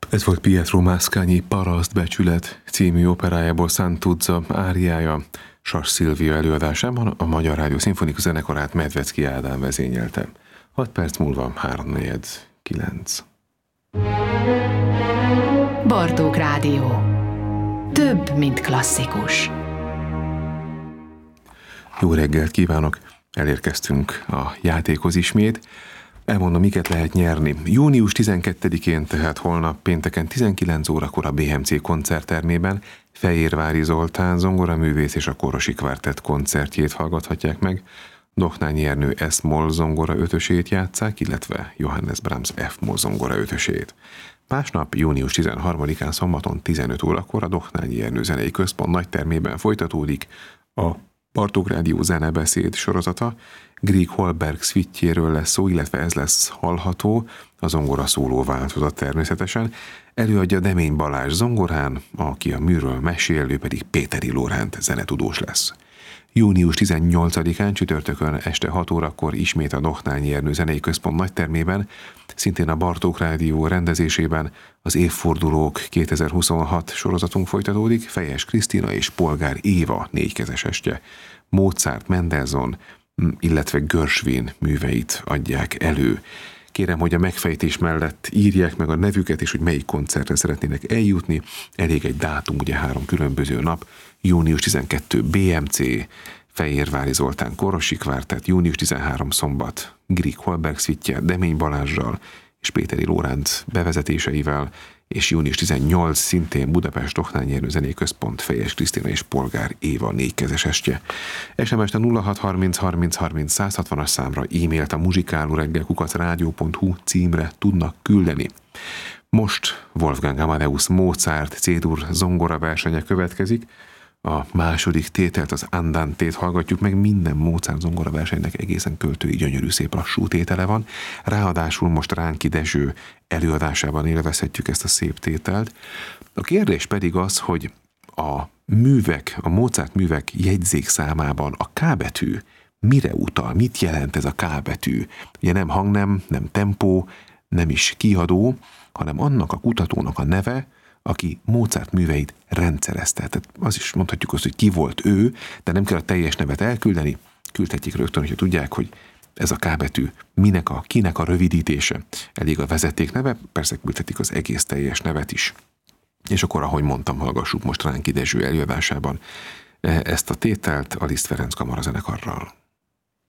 Ez volt Pietro Mascagni Parasztbecsület című operájából Santuzza áriája, Sas Szilvia előadásában a Magyar Rádió Szimfonikus Zenekarát Medvecki Ádám vezényelte. 6 perc múlva 3:49. Bartók Rádió. Több, mint klasszikus. Jó reggelt kívánok! Elérkeztünk a játékhoz ismét. Elmondom, miket lehet nyerni. Június 12-én, tehát holnap pénteken 19 órakor a BMC koncerttermében Fejérvári Zoltán zongoraművész és a Korosi Kvártett koncertjét hallgathatják meg. Doknányi Ernő S-moll zongora ötösét játsszák, illetve Johannes Brahms F-moll zongora ötösét. Másnap, június 13-án szombaton 15 órakor a Doknányi Ernő Zenei Központ nagytermében folytatódik a Bartók Rádió zenebeszéd sorozata. Grieg Holberg szvittjéről lesz szó, illetve ez lesz hallható, a zongora szóló változat természetesen. Előadja Demény Balázs zongorán, aki a műről mesél, ő pedig Péteri Lóránt zenetudós lesz. Június 18-án csütörtökön este 6 órakor ismét a Doknányi Ernő Zenei Központ nagytermében, szintén a Bartók Rádió rendezésében az Évfordulók 2026 sorozatunk folytatódik, Fejes Krisztina és Polgár Éva négykezes estje. Mozart, Mendelssohn, illetve Gershwin műveit adják elő. Kérem, hogy a megfejtés mellett írják meg a nevüket, és hogy melyik koncertre szeretnének eljutni. Elég egy dátum, ugye 3 különböző nap. Június 12 BMC, Fejérvári Zoltán Korosi Kvártett, június 13 szombat Grieg Holberg szvittje Demény Balázsral és Péteri Lóránt bevezetéseivel, és június 18 szintén Budapest Doknányi Ernő Zenei Központ Fejes Krisztina és Polgár Éva négykezes estje. SMS-t a 0630 30 30 160-as számra, e-mailt a muzsikálóreggel@rádió.hu címre tudnak küldeni. Most Wolfgang Amadeus Mozart C-dur zongora versenye következik. A második tételt, az Andantét hallgatjuk meg, minden Mozart zongora versenynek egészen költői, gyönyörű, szép lassú tétele van. Ráadásul most Ránki Dezső előadásában élvezhetjük ezt a szép tételt. A kérdés pedig az, hogy a művek, a Mozart művek jegyzékszámában a K betű mire utal, mit jelent ez a K betű? Ugye nem hangnem, nem tempó, nem is kiadó, hanem annak a kutatónak a neve, aki Mozart műveit rendszerezte. Tehát az is mondhatjuk azt, hogy ki volt ő, de nem kell a teljes nevet elküldeni, küldhetjék rögtön, hogyha tudják, hogy ez a K betű kinek a rövidítése. Elég a vezeték neve, persze küldhetik az egész teljes nevet is. És akkor, ahogy mondtam, hallgassuk most Ránki Dezső előadásában ezt a tételt a Liszt Ferenc Kamarazenekarral.